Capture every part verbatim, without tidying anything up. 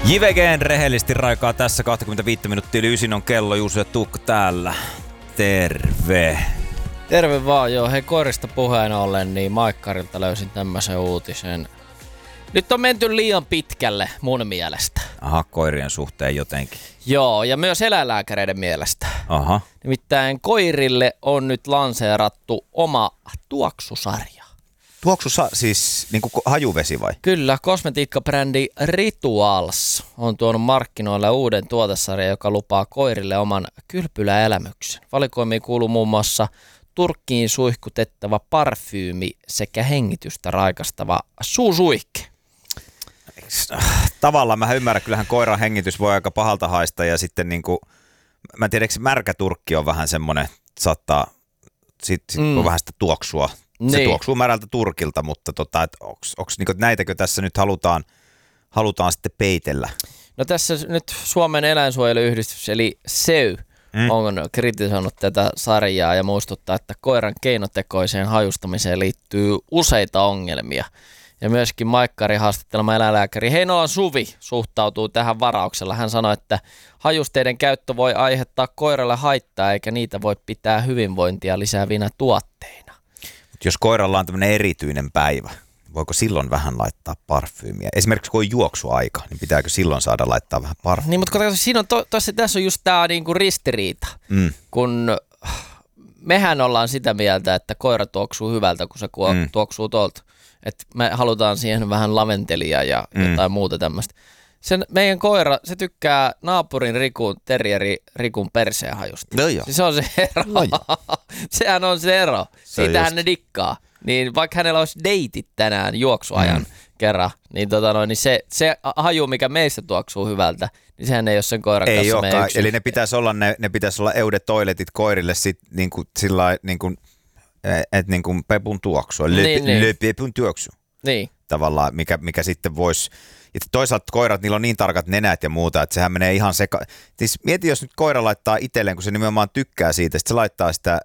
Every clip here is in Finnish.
J V G:n rehellisesti raikaa tässä kaksikymmentäviisi minuuttia, yli ysin on kello. Juuso ja Tuukka täällä. Terve. Terve vaan, joo. Hei, koirista puheen ollen, niin Maikkarilta löysin tämmöisen uutisen. Nyt on menty liian pitkälle mun mielestä. Aha, koirien suhteen jotenkin. Joo, ja myös eläinlääkäreiden mielestä. Aha. Nimittäin koirille on nyt lanseerattu oma tuoksusarja. Tuoksu siis niinku hajuvesi vai? Kyllä, kosmetiikkabrändi Rituals on tuonut markkinoille uuden tuotesarjan, joka lupaa koirille oman kylpyläelämyksen. Valikoimiin kuuluu muun muassa turkkiin suihkutettava parfyymi sekä hengitystä raikastava suusuihke. Tavallaan mä ymmärrän, kyllähän koiran hengitys voi aika pahalta haista ja sitten niinku, mä en tiedä, eikö märkä turkki on vähän semmoinen, saattaa, sit, sit mm. on vähän sitä tuoksua. Se niin. Tuoksuu märältä turkilta, mutta tota, onko niinku, näitäkö tässä nyt halutaan, halutaan sitten peitellä? No tässä nyt Suomen eläinsuojeluyhdistys eli S E Y mm. on kritisoinut tätä sarjaa ja muistuttaa, että koiran keinotekoiseen hajustamiseen liittyy useita ongelmia. Ja myöskin Maikkari haastattelema eläinlääkäri Heinolan Suvi suhtautuu tähän varauksella. Hän sanoi, että hajusteiden käyttö voi aiheuttaa koiralle haittaa eikä niitä voi pitää hyvinvointia lisäävinä tuotteina. Jos koiralla on tämmöinen erityinen päivä, voiko silloin vähän laittaa parfyymiä? Esimerkiksi kun on juoksuaika, niin pitääkö silloin saada laittaa vähän parfyymiä? Niin, mutta siinä on to, tossa, tässä on just tämä niinku ristiriita, mm. kun mehän ollaan sitä mieltä, että koira tuoksuu hyvältä, kun se kuo, mm. tuoksuu tuolta. Että me halutaan siihen vähän laventelia ja mm. jotain muuta tämmöistä. Sen meidän koira, se tykkää naapurin Rikun, terrieri Rikun perseen hajusta. No joo. Siis se on se ero. No sehän on se ero. Siitähän ne dikkaa. Niin vaikka hänellä olisi deitit tänään juoksuajan mm. kerran, niin, tota noin, niin se, se haju, mikä meistä tuoksuu hyvältä, niin sehän ei ole sen koiran ei kanssa olekaan. meidän yksin. Eli ne pitäisi olla, ne, ne pitäisi olla eude-toiletit koirille sit, niin kuin, sillä niin kuin, et, niin kuin pepun tuoksu. Le, niin, le, niin. le pepun tuoksu. Niin. Tavallaan, mikä, mikä sitten voisi. Ja toisaalta koirat, niillä on niin tarkat nenät ja muuta, että sehän menee ihan seka. Siis mieti, jos nyt koira laittaa itselleen, kun se nimenomaan tykkää siitä, sitten se laittaa sitä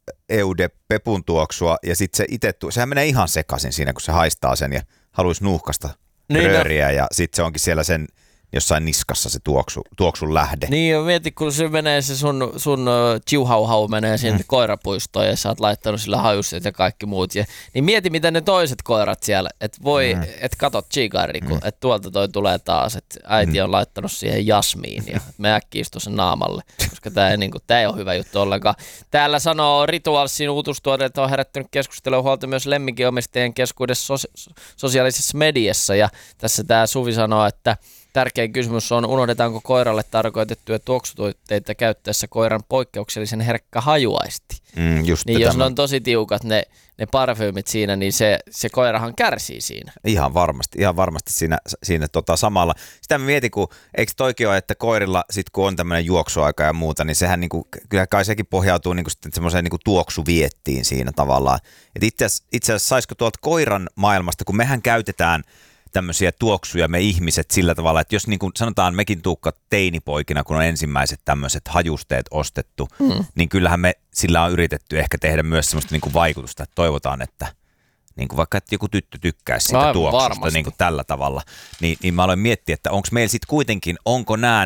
eude pepun tuoksua ja sitten se itse, sehän menee ihan sekaisin siinä, kun se haistaa sen ja haluaisi nuuhkasta niin rööriä no. Ja sitten se onkin siellä sen jossain niskassa se tuoksu, tuoksun lähde. Niin ja mieti, kun se menee se sun, sun uh, chihuahau menee sinne mm. koirapuistoon ja sä oot laittanut sillä hajusteet ja kaikki muut. Ja, niin mieti, mitä ne toiset koirat siellä, että voi, mm. että katot Chigariku, mm. että tuolta toi tulee taas, että äiti mm. on laittanut siihen jasmiin ja me äkkiä istuu sen naamalle, koska tää ei, niin kuin, tää ei ole hyvä juttu ollenkaan. Täällä sanoo Ritualsin uutustuote, että on herättänyt keskustelua huolta myös lemmikinomistajien keskuudessa sos- sosiaalisessa mediassa ja tässä tää Suvi sanoo, että tärkein kysymys on, unohdetaanko koiralle tarkoitettuja tuoksutuotteita käyttäessä koiran poikkeuksellisen herkkä hajuaisti. Mm, just niin jos ne on tosi tiukat ne, ne parfyymit siinä, niin se, se koirahan kärsii siinä. Ihan varmasti, ihan varmasti siinä, siinä tota samalla. Sitä mä mietin, kun eikö toikin ole, että koirilla sit kun on tämmöinen juoksuaika ja muuta, niin sehän niinku, kyllä kai sekin pohjautuu niinku sitten semmoiseen niinku tuoksuviettiin siinä tavallaan. Et itse asiassa saisiko tuolta koiran maailmasta, kun mehän käytetään tämmöisiä tuoksuja me ihmiset sillä tavalla, että jos niin kuin sanotaan mekin Tuukka teinipoikina, kun on ensimmäiset tämmöiset hajusteet ostettu, mm. niin kyllähän me sillä on yritetty ehkä tehdä myös semmoista niin kuin vaikutusta, että toivotaan, että niin kuin vaikka että joku tyttö tykkäisi siitä no, tuoksusta niin kuin tällä tavalla, niin, niin mä aloin miettiä, että onko meillä sitten kuitenkin, onko nämä